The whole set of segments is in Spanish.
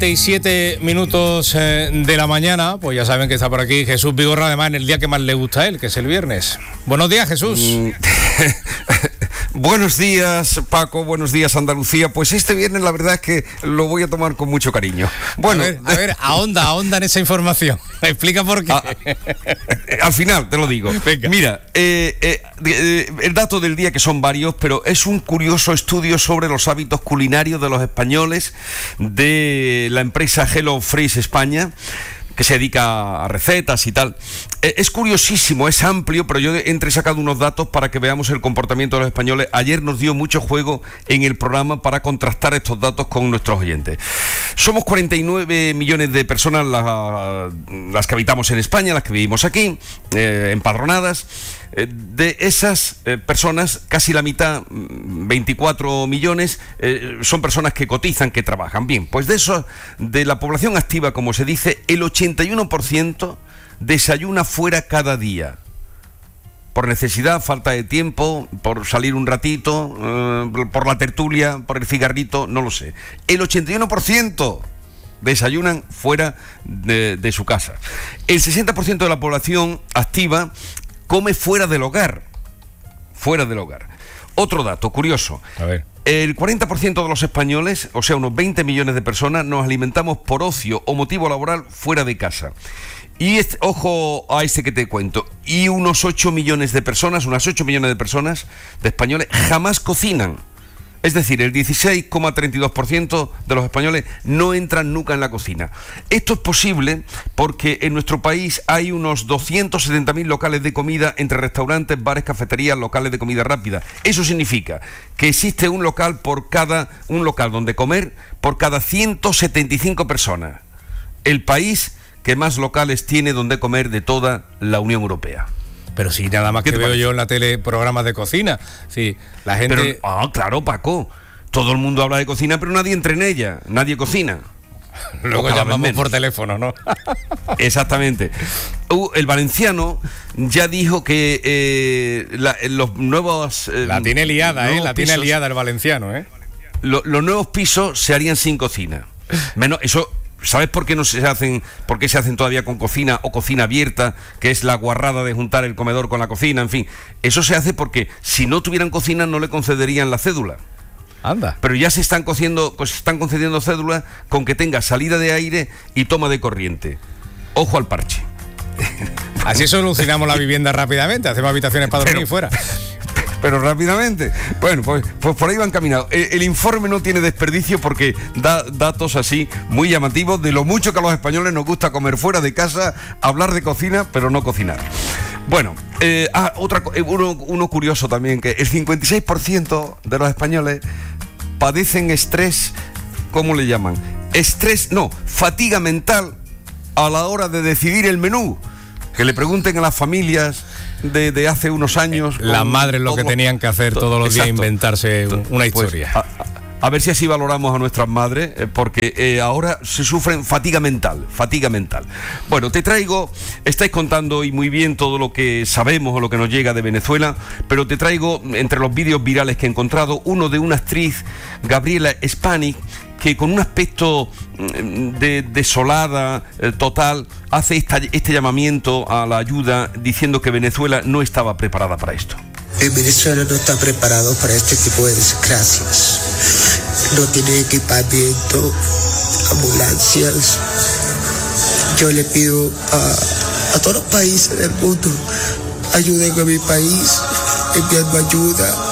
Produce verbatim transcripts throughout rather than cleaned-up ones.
y siete minutos eh, de la mañana, pues ya saben que está por aquí Jesús Vigorra, además en el día que más le gusta a él, que es el viernes. Buenos días, Jesús. Mm. Buenos días, Paco, buenos días, Andalucía. Pues este viernes la verdad es que lo voy a tomar con mucho cariño. Bueno, a ver, a ver ahonda, ahonda en esa información. Explica por qué. A, al final te lo digo. Venga. Mira, eh, eh, eh, el dato del día, que son varios, pero es un curioso estudio sobre los hábitos culinarios de los españoles de la empresa Hello Fresh España, que se dedica a recetas y tal. Es curiosísimo, es amplio, pero yo he entresacado unos datos para que veamos el comportamiento de los españoles. Ayer nos dio mucho juego en el programa para contrastar estos datos con nuestros oyentes. Somos cuarenta y nueve millones de personas las, las que habitamos en España, las que vivimos aquí, eh, empadronadas. De esas eh, personas, casi la mitad, veinticuatro millones, eh, son personas que cotizan, que trabajan. Bien, pues de eso, de la población activa, como se dice, el ochenta y uno por ciento desayuna fuera cada día. Por necesidad, falta de tiempo, por salir un ratito, eh, por la tertulia, por el cigarrito, no lo sé. El ochenta y uno por ciento desayunan fuera de, de su casa. El sesenta por ciento de la población activa come fuera del hogar, fuera del hogar. Otro dato curioso. A ver. El cuarenta por ciento de los españoles, o sea, unos veinte millones de personas, nos alimentamos por ocio o motivo laboral fuera de casa. Y este, ojo a este que te cuento, y unos ocho millones de personas, unas ocho millones de personas, de españoles, jamás cocinan. Es decir, el dieciséis coma treinta y dos por ciento de los españoles no entran nunca en la cocina. Esto es posible porque en nuestro país hay unos doscientos setenta mil locales de comida entre restaurantes, bares, cafeterías, locales de comida rápida. Eso significa que existe un local por cada, un local donde comer por cada ciento setenta y cinco personas. El país que más locales tiene donde comer de toda la Unión Europea. Pero sí, nada más que veo yo en la tele programas de cocina. Sí, la gente... Pero, ah, claro, Paco. Todo el mundo habla de cocina, pero nadie entra en ella. Nadie cocina. Luego llamamos por teléfono, ¿no? Exactamente. Uh, el valenciano ya dijo que eh, la, los nuevos... Eh, la tiene liada, ¿eh? La pisos, tiene liada el valenciano, ¿eh? Lo, los nuevos pisos se harían sin cocina. Menos, eso... ¿Sabes por qué no se hacen, por qué se hacen todavía con cocina o cocina abierta, que es la guarrada de juntar el comedor con la cocina? En fin, eso se hace porque si no tuvieran cocina no le concederían la cédula. Anda. Pero ya se están cociendo, pues están concediendo cédulas con que tenga salida de aire y toma de corriente. Ojo al parche. Así solucionamos la vivienda rápidamente, hacemos habitaciones para dormir fuera. Pero rápidamente. Bueno, pues, pues por ahí van caminados. El, el informe no tiene desperdicio porque da datos así muy llamativos de lo mucho que a los españoles nos gusta comer fuera de casa, hablar de cocina, pero no cocinar. Bueno, eh, ah, otra, uno, uno curioso también, que el cincuenta y seis por ciento de los españoles padecen estrés, ¿cómo le llaman? Estrés, no, fatiga mental a la hora de decidir el menú. Que le pregunten a las familias de, de hace unos años. Las madres lo que tenían que hacer todos los días, inventarse una historia. Pues, a, a ver si así valoramos a nuestras madres, eh, porque eh, ahora se sufren fatiga mental, fatiga mental. Bueno, te traigo, estáis contando y muy bien todo lo que sabemos o lo que nos llega de Venezuela, pero te traigo, entre los vídeos virales que he encontrado, uno de una actriz, Gabriela Spanik, que con un aspecto de desolada eh, total hace esta, este llamamiento a la ayuda diciendo que Venezuela no estaba preparada para esto. El Venezuela no está preparado para este tipo de desgracias. No tiene equipamiento, ambulancias. Yo le pido a, a todos los países del mundo, ayuden a mi país, enviando ayuda.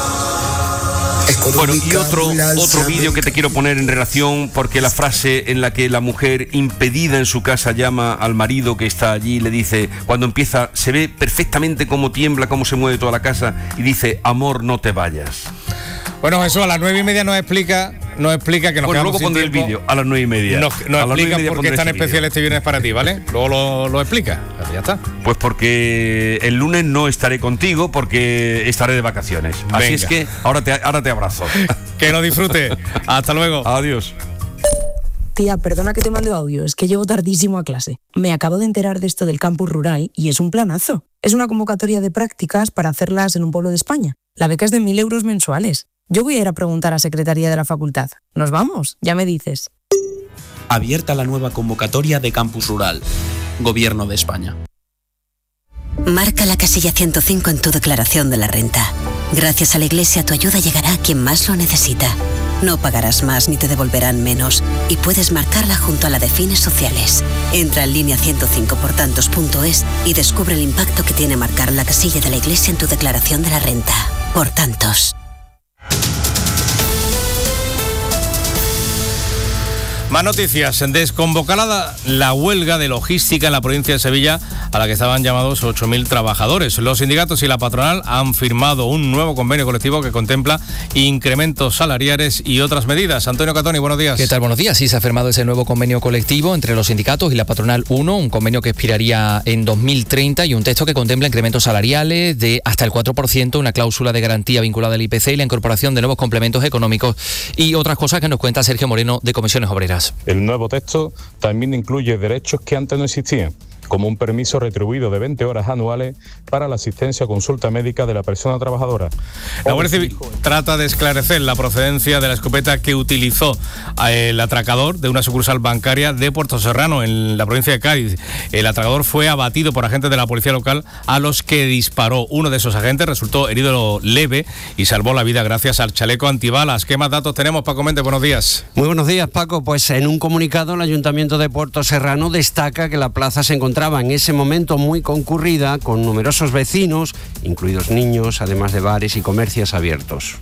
Bueno, y otro, otro vídeo que te quiero poner en relación, porque la frase en la que la mujer impedida en su casa llama al marido que está allí, le dice, cuando empieza, se ve perfectamente cómo tiembla, cómo se mueve toda la casa, y dice, amor, no te vayas. Bueno, Jesús, a las nueve y media nos explica, nos explica que nos bueno, quedamos luego sin pondré tiempo. el vídeo a las nueve y media. Nos, nos explica por qué es tan especial este viernes para ti, ¿vale? Luego lo, lo explica. Ya está. Pues porque el lunes no estaré contigo porque estaré de vacaciones. Venga. Así es que ahora te, ahora te abrazo. Que lo disfrute. Hasta luego. Adiós. Tía, perdona que te mande audio, es que llego tardísimo a clase. Me acabo de enterar de esto del campus rural y es un planazo. Es una convocatoria de prácticas para hacerlas en un pueblo de España. La beca es de mil euros mensuales. Yo voy a ir a preguntar a Secretaría de la Facultad. ¿Nos vamos? Ya me dices. Abierta la nueva convocatoria de Campus Rural. Gobierno de España. Marca la casilla ciento cinco en tu declaración de la renta. Gracias a la Iglesia tu ayuda llegará a quien más lo necesita. No pagarás más ni te devolverán menos y puedes marcarla junto a la de fines sociales. Entra en línea ciento cinco por tantos punto es y descubre el impacto que tiene marcar la casilla de la Iglesia en tu declaración de la renta. Por tantos. Más noticias. Desconvocada la huelga de logística en la provincia de Sevilla, a la que estaban llamados ocho mil trabajadores. Los sindicatos y la patronal han firmado un nuevo convenio colectivo que contempla incrementos salariales y otras medidas. Antonio Catoni, buenos días. ¿Qué tal? Buenos días. Sí, se ha firmado ese nuevo convenio colectivo entre los sindicatos y la patronal uno, un convenio que expiraría en dos mil treinta y un texto que contempla incrementos salariales de hasta el cuatro por ciento, una cláusula de garantía vinculada al I P C y la incorporación de nuevos complementos económicos y otras cosas que nos cuenta Sergio Moreno de Comisiones Obreras. El nuevo texto también incluye derechos que antes no existían, como un permiso retribuido de veinte horas anuales para la asistencia o consulta médica de la persona trabajadora. La Guardia Civil trata de esclarecer la procedencia de la escopeta que utilizó el atracador de una sucursal bancaria de Puerto Serrano, en la provincia de Cádiz. El atracador fue abatido por agentes de la policía local a los que disparó. Uno de esos agentes resultó herido leve y salvó la vida gracias al chaleco antibalas. ¿Qué más datos tenemos, Paco Méndez? Buenos días. Muy buenos días, Paco. Pues en un comunicado el Ayuntamiento de Puerto Serrano destaca que la plaza se encontraba en ese momento muy concurrida, con numerosos vecinos, incluidos niños, además de bares y comercios abiertos.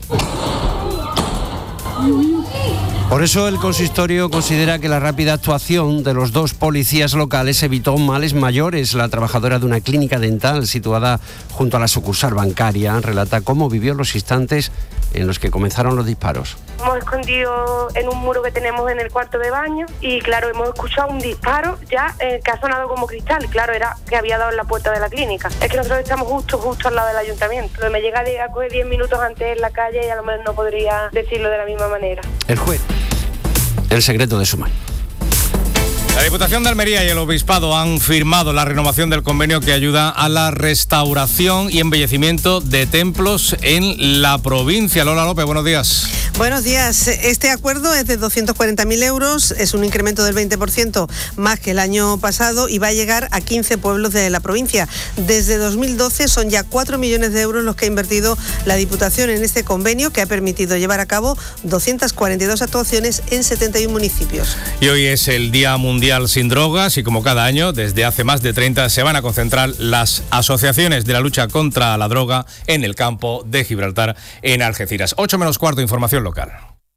Por eso el consistorio considera que la rápida actuación de los dos policías locales evitó males mayores. La trabajadora de una clínica dental situada junto a la sucursal bancaria relata cómo vivió los instantes en los que comenzaron los disparos. Hemos escondido en un muro que tenemos en el cuarto de baño y claro, hemos escuchado un disparo ya eh, que ha sonado como cristal. Claro, era que había dado en la puerta de la clínica. Es que nosotros estamos justo, justo al lado del ayuntamiento. Me llega a coger diez minutos antes en la calle y a lo mejor no podría decirlo de la misma manera. El juez. El secreto de su mano. La Diputación de Almería y el Obispado han firmado la renovación del convenio que ayuda a la restauración y embellecimiento de templos en la provincia. Lola López, buenos días. Buenos días. Este acuerdo es de doscientos cuarenta mil euros, es un incremento del veinte por ciento más que el año pasado y va a llegar a quince pueblos de la provincia. Desde dos mil doce son ya cuatro millones de euros los que ha invertido la Diputación en este convenio, que ha permitido llevar a cabo doscientas cuarenta y dos actuaciones en setenta y un municipios. Y hoy es el Día Mundial Sin Drogas y como cada año, desde hace más de treinta, se van a concentrar las asociaciones de la lucha contra la droga en el campo de Gibraltar, en Algeciras. ocho menos cuarto, información local.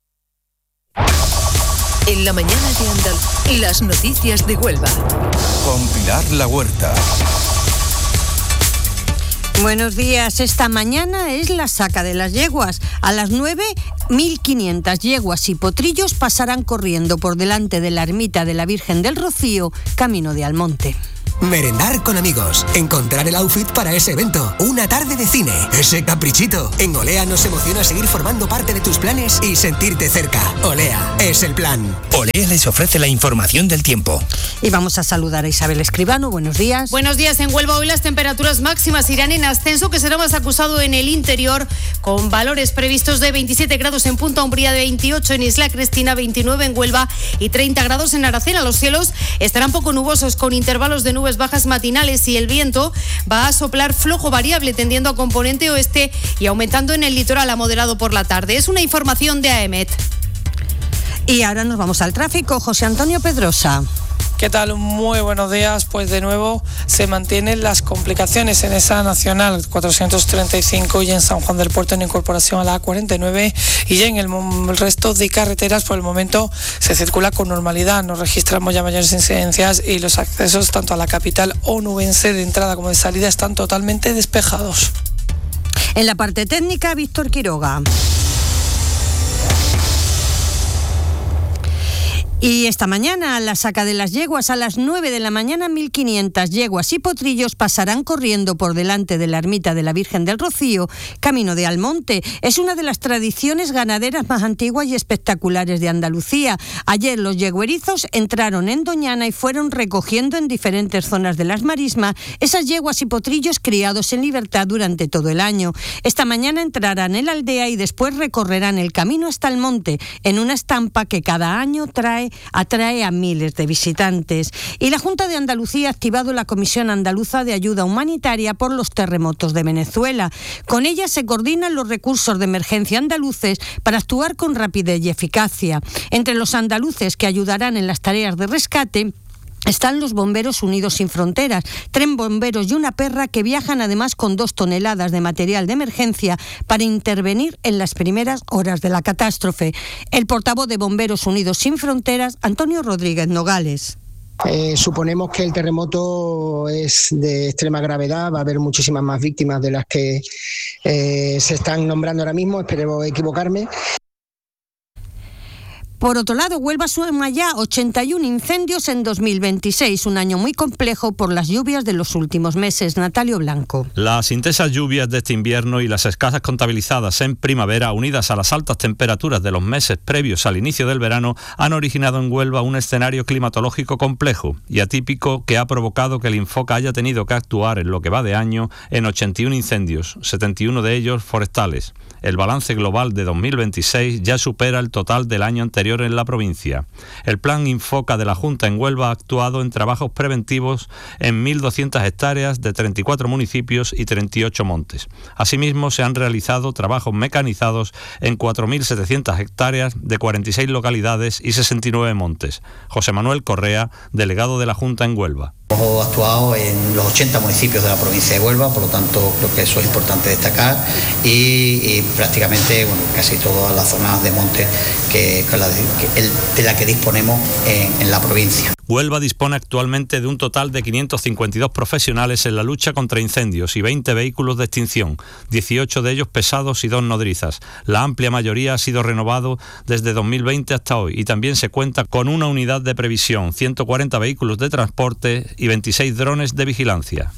En la mañana de Andalucía, las noticias de Huelva. Con Pilar La Huerta. Buenos días. Esta mañana es la saca de las yeguas. A las nueve, mil quinientas yeguas y potrillos pasarán corriendo por delante de la ermita de la Virgen del Rocío, camino de Almonte. Merendar con amigos, encontrar el outfit para ese evento, una tarde de cine, ese caprichito. En Olea nos emociona seguir formando parte de tus planes y sentirte cerca. Olea es el plan. Olea les ofrece la información del tiempo. Y vamos a saludar a Isabel Escribano. Buenos días. Buenos días. En Huelva hoy las temperaturas máximas irán en ascenso, que será más acusado en el interior, con valores previstos de veintisiete grados en Punta Umbría, de veintiocho en Isla Cristina, veintinueve en Huelva y treinta grados en Aracena. Los cielos estarán poco nubosos, con intervalos de nubes bajas matinales, y el viento va a soplar flojo variable, tendiendo a componente oeste y aumentando en el litoral a moderado por la tarde. Es una información de A E M E T. Y ahora nos vamos al tráfico. José Antonio Pedrosa. ¿Qué tal? Muy buenos días. Pues de nuevo se mantienen las complicaciones en esa nacional cuatrocientos treinta y cinco y en San Juan del Puerto, en incorporación a la A cuarenta y nueve, y ya en el, el resto de carreteras por el momento se circula con normalidad. No registramos ya mayores incidencias y los accesos tanto a la capital onubense de entrada como de salida están totalmente despejados. En la parte técnica, Víctor Quiroga. Y esta mañana, la saca de las yeguas, a las nueve de la mañana, mil quinientas yeguas y potrillos pasarán corriendo por delante de la ermita de la Virgen del Rocío, camino de Almonte. Es una de las tradiciones ganaderas más antiguas y espectaculares de Andalucía. Ayer los yeguerizos entraron en Doñana y fueron recogiendo en diferentes zonas de las marismas esas yeguas y potrillos criados en libertad durante todo el año. Esta mañana entrarán en la aldea y después recorrerán el camino hasta Almonte, en una estampa que cada año trae atrae a miles de visitantes. Y la Junta de Andalucía ha activado la Comisión Andaluza de Ayuda Humanitaria por los terremotos de Venezuela. Con ella se coordinan los recursos de emergencia andaluces para actuar con rapidez y eficacia. Entre los andaluces que ayudarán en las tareas de rescate están los Bomberos Unidos Sin Fronteras, tres bomberos y una perra que viajan además con dos toneladas de material de emergencia para intervenir en las primeras horas de la catástrofe. El portavoz de Bomberos Unidos Sin Fronteras, Antonio Rodríguez Nogales. Eh, suponemos que el terremoto es de extrema gravedad, va a haber muchísimas más víctimas de las que eh, se están nombrando ahora mismo, espero equivocarme. Por otro lado, Huelva suma ya ochenta y uno incendios en dos mil veintiséis, un año muy complejo por las lluvias de los últimos meses. Natalio Blanco. Las intensas lluvias de este invierno y las escasas contabilizadas en primavera, unidas a las altas temperaturas de los meses previos al inicio del verano, han originado en Huelva un escenario climatológico complejo y atípico que ha provocado que el Infoca haya tenido que actuar en lo que va de año en ochenta y uno incendios, setenta y uno de ellos forestales. El balance global de dos mil veintiséis ya supera el total del año anterior en la provincia. El plan Infoca de la Junta en Huelva ha actuado en trabajos preventivos en mil doscientas hectáreas de treinta y cuatro municipios y treinta y ocho montes. Asimismo, se han realizado trabajos mecanizados en cuatro mil setecientas hectáreas de cuarenta y seis localidades y sesenta y nueve montes. José Manuel Correa, delegado de la Junta en Huelva. Hemos actuado en los ochenta municipios de la provincia de Huelva, por lo tanto creo que eso es importante destacar, y, y prácticamente bueno, casi todas las zonas de monte que, que la, que el, de la que disponemos en, en la provincia. Huelva dispone actualmente de un total de quinientos cincuenta y dos profesionales en la lucha contra incendios y veinte vehículos de extinción, dieciocho de ellos pesados y dos nodrizas. La amplia mayoría ha sido renovado desde dos mil veinte hasta hoy y también se cuenta con una unidad de previsión, ciento cuarenta vehículos de transporte y veintiséis drones de vigilancia.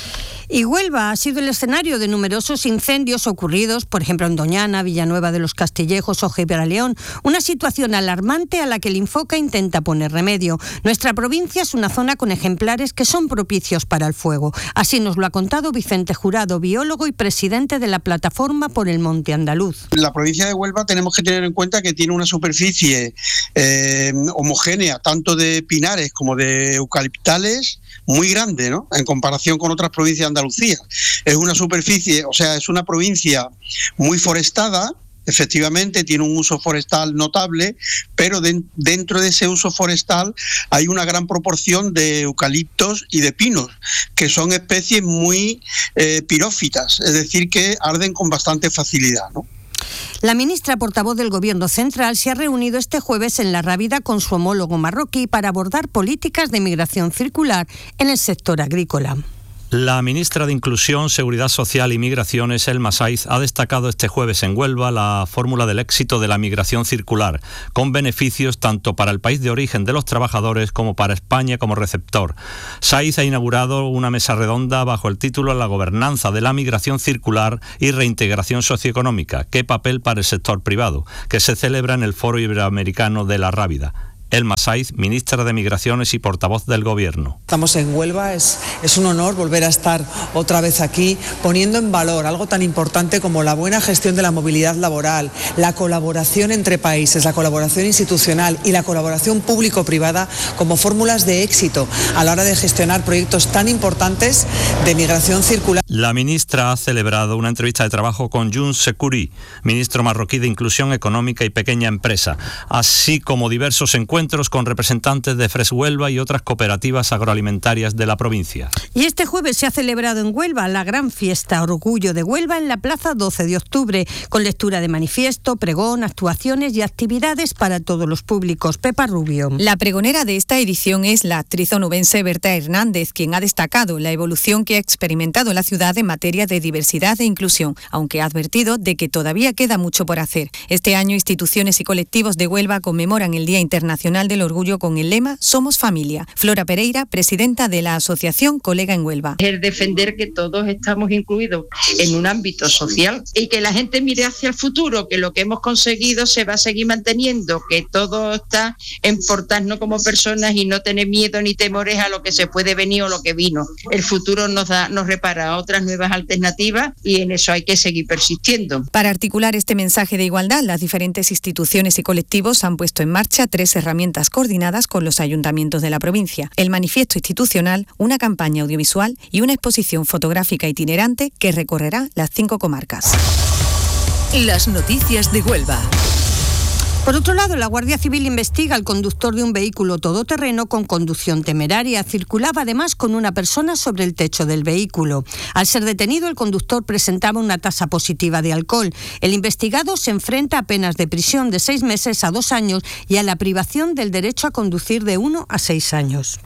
Y Huelva ha sido el escenario de numerosos incendios ocurridos, por ejemplo, en Doñana, Villanueva de los Castillejos o Gibraleón, una situación alarmante a la que el Infoca intenta poner remedio. Nuestra provincia es una zona con ejemplares que son propicios para el fuego. Así nos lo ha contado Vicente Jurado, biólogo y presidente de la Plataforma por el Monte Andaluz. En la provincia de Huelva tenemos que tener en cuenta que tiene una superficie eh, homogénea, tanto de pinares como de eucaliptales, muy grande, ¿no? En comparación con otras provincias de Andalucía. Es una superficie, o sea, es una provincia muy forestada, efectivamente tiene un uso forestal notable, pero de, dentro de ese uso forestal hay una gran proporción de eucaliptos y de pinos, que son especies muy eh, pirófitas, es decir, que arden con bastante facilidad, ¿no? La ministra portavoz del Gobierno Central se ha reunido este jueves en La Rábida con su homólogo marroquí para abordar políticas de migración circular en el sector agrícola. La ministra de Inclusión, Seguridad Social y Migraciones, Elma Saiz, ha destacado este jueves en Huelva la fórmula del éxito de la migración circular, con beneficios tanto para el país de origen de los trabajadores como para España como receptor. Saiz ha inaugurado una mesa redonda bajo el título La gobernanza de la migración circular y reintegración socioeconómica. ¿Qué papel para el sector privado?, que se celebra en el Foro Iberoamericano de La Rábida. Elma Saiz, ministra de Migraciones y portavoz del Gobierno. Estamos en Huelva, es, es un honor volver a estar otra vez aquí, poniendo en valor algo tan importante como la buena gestión de la movilidad laboral, la colaboración entre países, la colaboración institucional y la colaboración público-privada como fórmulas de éxito a la hora de gestionar proyectos tan importantes de migración circular. La ministra ha celebrado una entrevista de trabajo con Younes Sekouri, ministro marroquí de Inclusión Económica y Pequeña Empresa, así como diversos encuentros encuentros con representantes de Fresh Huelva y otras cooperativas agroalimentarias de la provincia. Y este jueves se ha celebrado en Huelva la gran fiesta Orgullo de Huelva en la Plaza doce de octubre, con lectura de manifiesto, pregón, actuaciones y actividades para todos los públicos. Pepa Rubio. La pregonera de esta edición es la actriz onubense Berta Hernández, quien ha destacado la evolución que ha experimentado la ciudad en materia de diversidad e inclusión, aunque ha advertido de que todavía queda mucho por hacer. Este año, instituciones y colectivos de Huelva conmemoran el Día Internacional del Orgullo con el lema Somos Familia. Flora Pereira, presidenta de la asociación Colega en Huelva. Es defender que todos estamos incluidos en un ámbito social y que la gente mire hacia el futuro, que lo que hemos conseguido se va a seguir manteniendo, que todo está en portarnos como personas y no tener miedo ni temores a lo que se puede venir o lo que vino. El futuro nos da, nos repara otras nuevas alternativas y en eso hay que seguir persistiendo. Para articular este mensaje de igualdad, las diferentes instituciones y colectivos han puesto en marcha tres herramientas herramientas coordinadas con los ayuntamientos de la provincia, el manifiesto institucional, una campaña audiovisual y una exposición fotográfica itinerante que recorrerá las cinco comarcas. Las noticias de Huelva. Por otro lado, la Guardia Civil investiga al conductor de un vehículo todoterreno con conducción temeraria. Circulaba además con una persona sobre el techo del vehículo. Al ser detenido, el conductor presentaba una tasa positiva de alcohol. El investigado se enfrenta a penas de prisión de seis meses a dos años y a la privación del derecho a conducir de uno a seis años.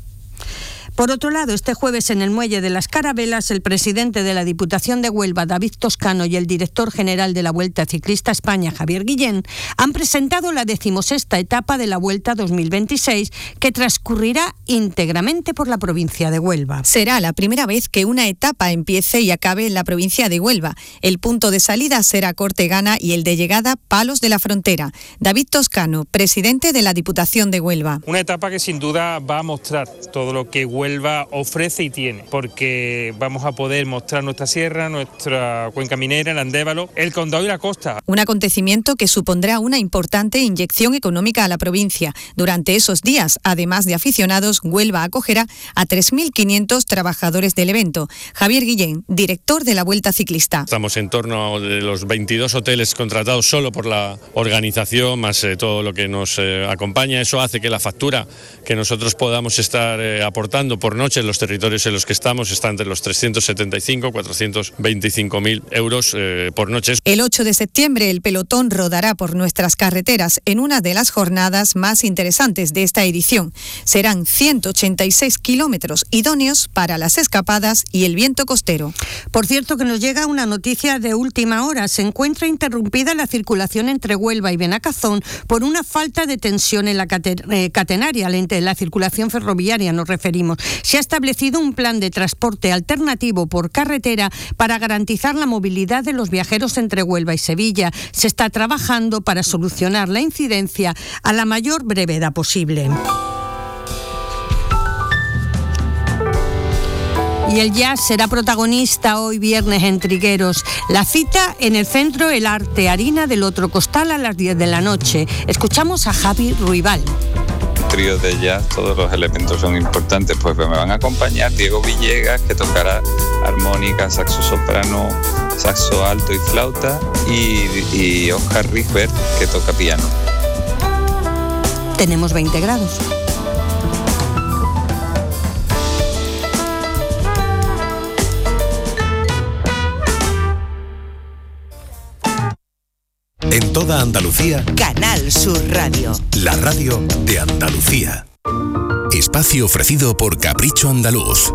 Por otro lado, este jueves en el Muelle de las Carabelas, el presidente de la Diputación de Huelva, David Toscano, y el director general de la Vuelta Ciclista España, Javier Guillén, han presentado la decimosexta etapa de la Vuelta dos mil veintiséis, que transcurrirá íntegramente por la provincia de Huelva. Será la primera vez que una etapa empiece y acabe en la provincia de Huelva. El punto de salida será Cortegana y el de llegada Palos de la Frontera. David Toscano, presidente de la Diputación de Huelva. Una etapa que sin duda va a mostrar todo lo que Huelva ofrece y tiene, porque vamos a poder mostrar nuestra sierra, nuestra cuenca minera, el Andévalo, el Condado y la costa. Un acontecimiento que supondrá una importante inyección económica a la provincia. Durante esos días, además de aficionados, Huelva acogerá a tres mil quinientos trabajadores del evento. Javier Guillén, director de la Vuelta Ciclista. Estamos en torno a los veintidós hoteles contratados solo por la organización, más eh, todo lo que nos eh, acompaña. Eso hace que la factura que nosotros podamos estar eh, aportando por noche en los territorios en los que estamos está entre los trescientos setenta y cinco y cuatrocientos veinticinco mil euros eh, por noche. El ocho de septiembre el pelotón rodará por nuestras carreteras en una de las jornadas más interesantes de esta edición. Serán ciento ochenta y seis kilómetros idóneos para las escapadas y el viento costero. Por cierto, que nos llega una noticia de última hora. Se encuentra interrumpida la circulación entre Huelva y Benacazón por una falta de tensión en la catenaria, la circulación ferroviaria nos referimos. Se ha establecido un plan de transporte alternativo por carretera para garantizar la movilidad de los viajeros entre Huelva y Sevilla. Se está trabajando para solucionar la incidencia a la mayor brevedad posible. Y el jazz será protagonista hoy viernes en Trigueros. La cita en el Centro El Arte Harina del Otro Costal a las diez de la noche. Escuchamos a Javi Ruibal. Trío de jazz, todos los elementos son importantes, pues me van a acompañar Diego Villegas, que tocará armónica, saxo soprano, saxo alto y flauta, y, y Oscar Risberg, que toca piano. Tenemos veinte grados. En toda Andalucía, Canal Sur Radio. La radio de Andalucía. Espacio ofrecido por Capricho Andaluz.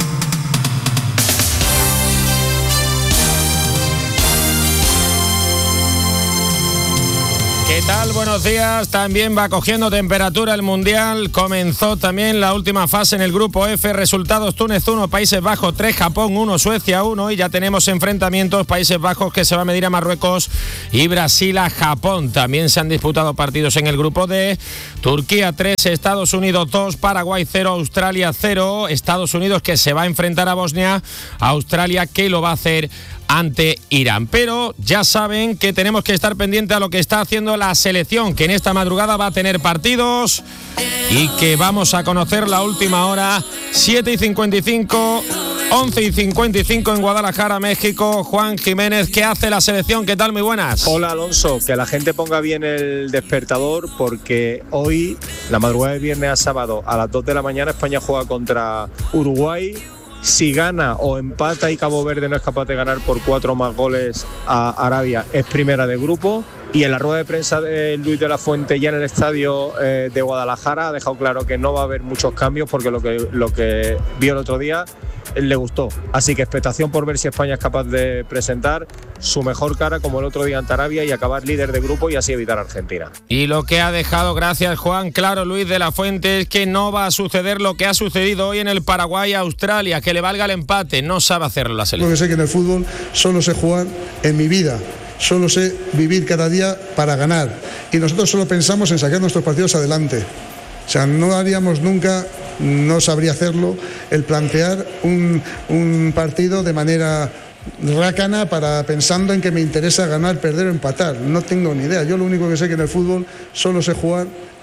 ¿Qué tal? Buenos días. También va cogiendo temperatura el Mundial. Comenzó también la última fase en el grupo F. Resultados: Túnez uno, Países Bajos tres, Japón uno, Suecia uno. Y ya tenemos enfrentamientos: Países Bajos, que se va a medir a Marruecos, y Brasil a Japón. También se han disputado partidos en el grupo D. Turquía tres, Estados Unidos dos, Paraguay cero, Australia cero. Estados Unidos, que se va a enfrentar a Bosnia. Australia, que lo va a hacer ante Irán. Pero ya saben que tenemos que estar pendientes a lo que está haciendo la selección, que en esta madrugada va a tener partidos y que vamos a conocer la última hora. Siete y cincuenta y cinco, once y cincuenta y cinco en Guadalajara, México. Juan Jiménez, ¿qué hace la selección? ¿Qué tal? Muy buenas. Hola, Alonso. Que la gente ponga bien el despertador, porque hoy, la madrugada de viernes a sábado, a las dos de la mañana, España juega contra Uruguay. Si gana o empata y Cabo Verde no es capaz de ganar por cuatro más goles a Arabia, es primera de grupo. Y en la rueda de prensa de Luis de la Fuente, ya en el estadio eh, de Guadalajara, ha dejado claro que no va a haber muchos cambios, porque lo que, lo que vio el otro día le gustó. Así que expectación por ver si España es capaz de presentar su mejor cara, como el otro día ante Arabia, y acabar líder de grupo y así evitar a Argentina. Y lo que ha dejado, gracias Juan, claro Luis de la Fuente, es que no va a suceder lo que ha sucedido hoy en el Paraguay-Australia, que le valga el empate. No sabe hacerlo la selección. Porque sé que en el fútbol solo sé jugar en mi vida. Solo sé vivir cada día para ganar. Y nosotros solo pensamos en sacar nuestros partidos adelante. O sea, no haríamos nunca, no sabría hacerlo, el plantear un, un partido de manera rácana, para pensando en que me interesa ganar, perder o empatar. No tengo ni idea. Yo lo único que sé que en el fútbol solo sé jugar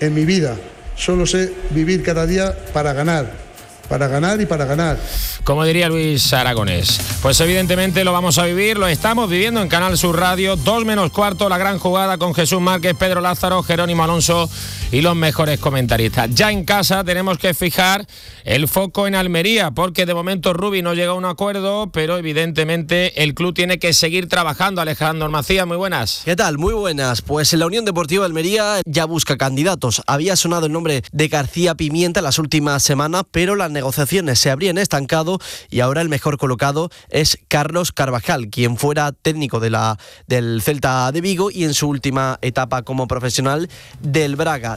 en mi vida. Solo sé vivir cada día para ganar. Para ganar y para ganar. Como diría Luis Aragonés. Pues evidentemente lo vamos a vivir, lo estamos viviendo en Canal Sur Radio. Dos menos cuarto, la gran jugada con Jesús Márquez, Pedro Lázaro, Jerónimo Alonso y los mejores comentaristas. Ya en casa tenemos que fijar el foco en Almería, porque de momento Rubi no llega a un acuerdo, pero evidentemente el club tiene que seguir trabajando. Alejandro Macías, muy buenas. ¿Qué tal? Muy buenas. Pues la Unión Deportiva Almería ya busca candidatos. Había sonado el nombre de García Pimienta las últimas semanas, pero las negociaciones se habrían estancado y ahora el mejor colocado es Carlos Carvajal, quien fuera técnico de la, del Celta de Vigo y en su última etapa como profesional del Braga.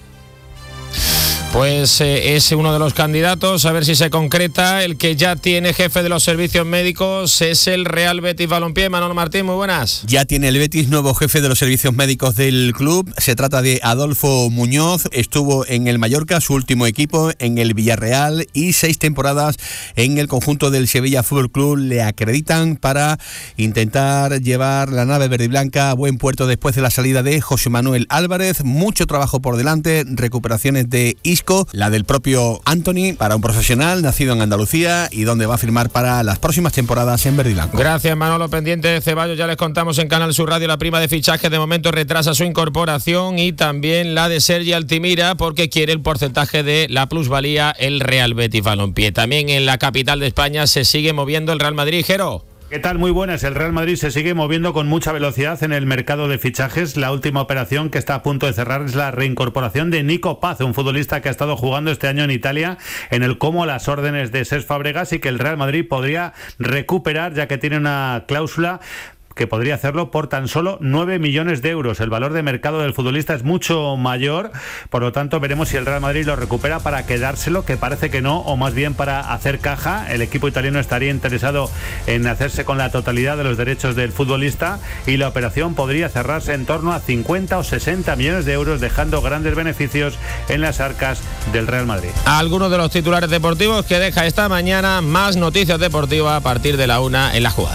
Pues eh, es uno de los candidatos, a ver si se concreta. El que ya tiene jefe de los servicios médicos es el Real Betis Balompié. Manuel Martín, muy buenas. Ya tiene el Betis nuevo jefe de los servicios médicos del club. Se trata de Adolfo Muñoz. Estuvo en el Mallorca, su último equipo, en el Villarreal, y seis temporadas en el conjunto del Sevilla Fútbol Club le acreditan para intentar llevar la nave verde y blanca a buen puerto después de la salida de José Manuel Álvarez. Mucho trabajo por delante, recuperaciones de Isco, la del propio Anthony, para un profesional nacido en Andalucía y donde va a firmar para las próximas temporadas en verde y blanco. Gracias, Manolo. Pendiente de Ceballos, ya les contamos en Canal Sur Radio, la prima de fichaje de momento retrasa su incorporación, y también la de Sergi Altimira, porque quiere el porcentaje de la plusvalía el Real Betis Balompié. También en la capital de España se sigue moviendo el Real Madrid. Jero. ¿Qué tal? Muy buenas. El Real Madrid se sigue moviendo con mucha velocidad en el mercado de fichajes. La última operación que está a punto de cerrar es la reincorporación de Nico Paz, un futbolista que ha estado jugando este año en Italia en el Como a las órdenes de Cesc Fábregas y que el Real Madrid podría recuperar, ya que tiene una cláusula que podría hacerlo por tan solo nueve millones de euros. El valor de mercado del futbolista es mucho mayor, por lo tanto veremos si el Real Madrid lo recupera para quedárselo, que parece que no, o más bien para hacer caja. El equipo italiano estaría interesado en hacerse con la totalidad de los derechos del futbolista y la operación podría cerrarse en torno a cincuenta o sesenta millones de euros, dejando grandes beneficios en las arcas del Real Madrid. Algunos de los titulares deportivos que deja esta mañana. Más noticias deportivas a partir de la una en La Jugada.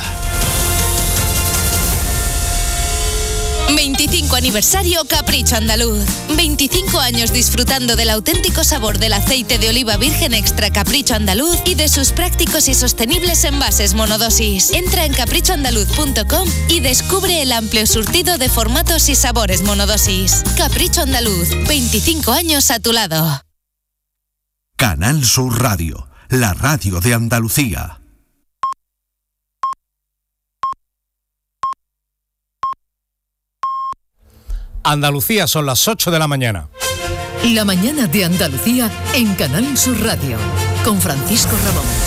veinticinco aniversario Capricho Andaluz. veinticinco años disfrutando del auténtico sabor del aceite de oliva virgen extra Capricho Andaluz y de sus prácticos y sostenibles envases monodosis. Entra en capricho andaluz punto com y descubre el amplio surtido de formatos y sabores monodosis. Capricho Andaluz, veinticinco años a tu lado. Canal Sur Radio, la radio de Andalucía. Andalucía, son las ocho de la mañana. La mañana de Andalucía en Canal Sur Radio, con Francisco Ramón.